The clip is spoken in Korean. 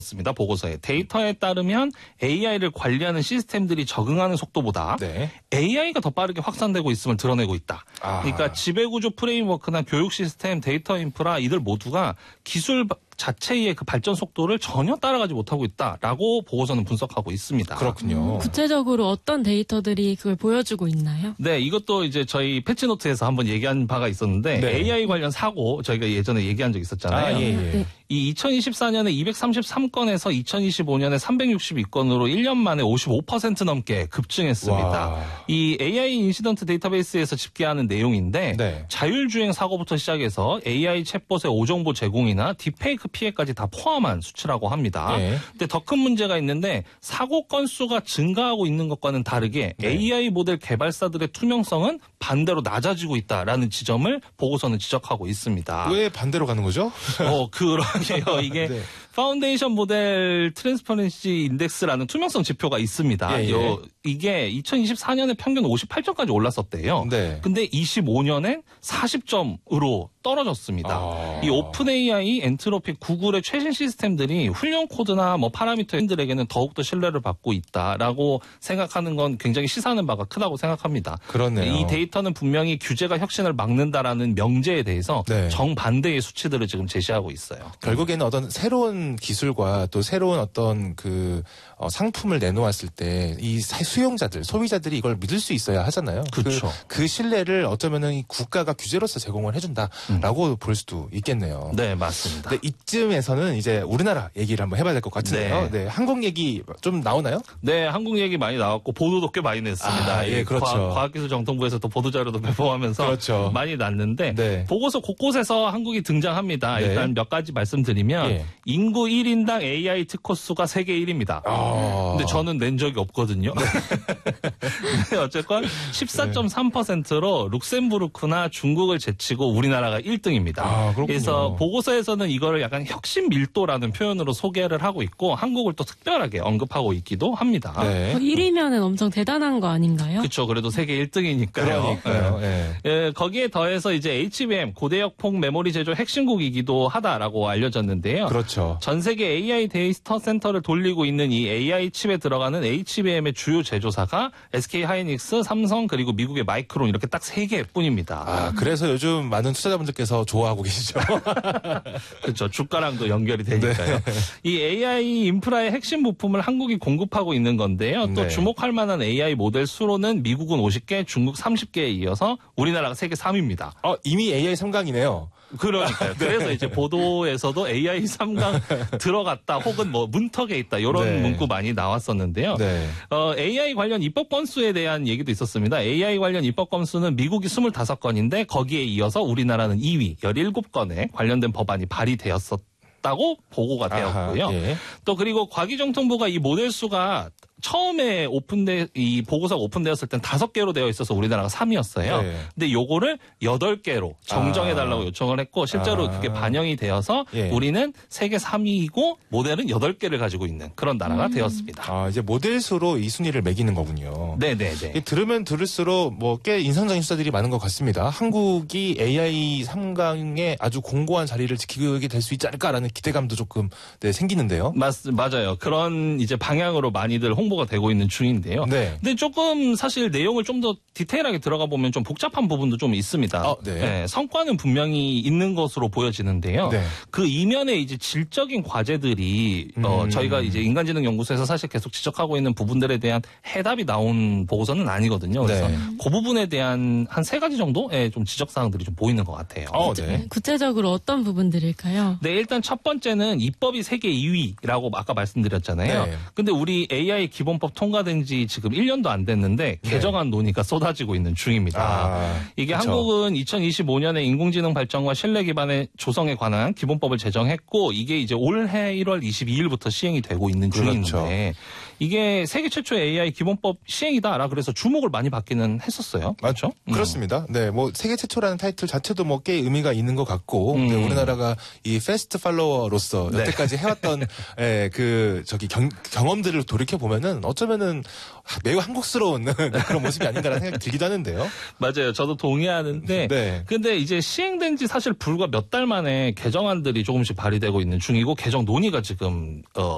습니다. 보고서에 데이터에 따르면 AI를 관리하는 시스템들이 적응하는 속도보다 AI가 더 빠르게 확산되고 있음을 드러내고 있다. 그러니까 지배구조 프레임워크나 교육 시스템, 데이터 인프라 이들 모두가 기술 자체의 그 발전 속도를 전혀 따라가지 못하고 있다라고 보고서는 분석하고 있습니다. 그렇군요. 구체적으로 어떤 데이터들이 그걸 보여주고 있나요? 네, 이것도 이제 저희 패치노트에서 한번 얘기한 바가 있었는데 AI 관련 사고 저희가 예전에 얘기한 적 있었잖아요. 네. 이 2024년에 233건에서 2025년에 362건으로 1년 만에 55% 넘게 급증했습니다. 와. 이 AI 인시던트 데이터베이스에서 집계하는 내용인데 자율주행 사고부터 시작해서 AI 챗봇의 오정보 제공이나 딥페이크 피해까지 다 포함한 수치라고 합니다. 근데 더 큰 문제가 있는데 사고 건수가 증가하고 있는 것과는 다르게 AI 모델 개발사들의 투명성은 반대로 낮아지고 있다라는 지점을 보고서는 지적하고 있습니다. 왜 반대로 가는 거죠? 그러게요. 이게 파운데이션 모델 트랜스퍼런시 인덱스라는 투명성 지표가 있습니다. 이게 2024년에 평균 58점까지 올랐었대요. 근데 25년엔 40점으로 떨어졌습니다. 이 오픈 AI, 엔트로픽, 구글의 최신 시스템들이 훈련 코드나 뭐 파라미터들에게는 더욱더 신뢰를 받고 있다라고 생각하는 건 굉장히 시사하는 바가 크다고 생각합니다. 그렇네요. 이 데이터는 분명히 규제가 혁신을 막는다라는 명제에 대해서 정반대의 수치들을 지금 제시하고 있어요. 결국에는 어떤 새로운 기술과 또 새로운 어떤 그 상품을 내놓았을 때 이 수용자들, 소비자들이 이걸 믿을 수 있어야 하잖아요. 그렇죠. 그 신뢰를 어쩌면은 이 국가가 규제로서 제공을 해준다라고 볼 수도 있겠네요. 네, 맞습니다. 네, 이쯤에서는 이제 우리나라 얘기를 한번 해봐야 될 것 같은데요. 네, 한국 얘기 좀 나오나요? 네, 한국 얘기 많이 나왔고 보도도 꽤 많이 냈습니다. 그렇죠. 과학기술정통부에서 또 보도자료도 배포하면서 많이 났는데 보고서 곳곳에서 한국이 등장합니다. 일단 몇 가지 말씀드리면 인구 1인당 AI 특허 수가 세계 1위입니다. 근데 저는 낸 적이 없거든요. 네, 어쨌건 14.3%로 룩셈부르크나 중국을 제치고 우리나라가 1등입니다. 그래서 보고서에서는 이거를 약간 혁신 밀도라는 표현으로 소개를 하고 있고 한국을 또 특별하게 언급하고 있기도 합니다. 1위면은 엄청 대단한 거 아닌가요? 그렇죠. 그래도 세계 1등이니까요. 거기에 더해서 이제 HBM 고대역폭 메모리 제조 핵심국이기도 하다라고 알려졌는데요. 그렇죠. 전 세계 AI 데이터 센터를 돌리고 있는 이 AI 칩에 들어가는 HBM의 주요 제조사가 SK 하이닉스, 삼성 그리고 미국의 마이크론 이렇게 딱 3개뿐입니다. 그래서 요즘 많은 투자자분들께서 좋아하고 계시죠. 그렇죠. 주가랑도 연결이 되니까요. 이 AI 인프라의 핵심 부품을 한국이 공급하고 있는 건데요. 또 주목할 만한 AI 모델 수로는 미국은 50개, 중국 30개에 이어서 우리나라가 세계 3위입니다. 이미 AI 3강이네요. 그러니까요. 그래서 이제 보도에서도 AI 3강 들어갔다 혹은 뭐 문턱에 있다 이런 문구 많이 나왔었는데요. AI 관련 입법 건수에 대한 얘기도 있었습니다. AI 관련 입법 건수는 미국이 25건인데 거기에 이어서 우리나라는 2위 17건에 관련된 법안이 발의되었었다고 보고가 되었고요. 또 그리고 과기정통부가 이 모델 수가 처음에 이 보고서가 오픈되었을 땐 5개로 되어 있어서 우리나라가 3위였어요. 근데 요거를 8개로 정정해달라고 요청을 했고 실제로 그게 반영이 되어서 우리는 세계 3위이고 모델은 8개를 가지고 있는 그런 나라가 되었습니다. 이제 모델 수로 이 순위를 매기는 거군요. 네네네. 들으면 들을수록 뭐 꽤 인상적인 숫자들이 많은 것 같습니다. 한국이 AI 3강에 아주 공고한 자리를 지키게 될 수 있지 않을까라는 기대감도 조금 생기는데요. 맞아요. 그런 이제 방향으로 많이들 홍보가 되고 있는 중인데요. 근데 조금 사실 내용을 좀 더 디테일하게 들어가 보면 좀 복잡한 부분도 좀 있습니다. 성과는 분명히 있는 것으로 보여지는데요. 그 이면에 이제 질적인 과제들이 저희가 이제 인간지능연구소에서 사실 계속 지적하고 있는 부분들에 대한 해답이 나온 보고서는 아니거든요. 그래서 그 부분에 대한 한 3가지 정도의 좀 지적사항들이 좀 보이는 것 같아요. 구체적으로 어떤 부분들일까요? 네, 일단 첫 번째는 입법이 세계 2위라고 아까 말씀드렸잖아요. 근데 우리 AI 기본법 통과된 지 지금 1년도 안 됐는데 개정안 논의가 쏟아지고 있는 중입니다. 이게 한국은 2025년에 인공지능 발전과 신뢰 기반의 조성에 관한 기본법을 제정했고 이게 이제 올해 1월 22일부터 시행이 되고 있는 중인데 이게 세계 최초의 AI 기본법 시행이다라 그래서 주목을 많이 받기는 했었어요. 맞죠? 그렇습니다. 뭐 세계 최초라는 타이틀 자체도 뭐 꽤 의미가 있는 것 같고 우리나라가 이 패스트 팔로워로서 여태까지 해왔던 경험들을 돌이켜 보면은 어쩌면은 매우 한국스러운 그런 모습이 아닌가라는 생각이 들기도 하는데요. 맞아요. 저도 동의하는데 근데 이제 시행된 지 사실 불과 몇 달 만에 개정안들이 조금씩 발의되고 있는 중이고 개정 논의가 지금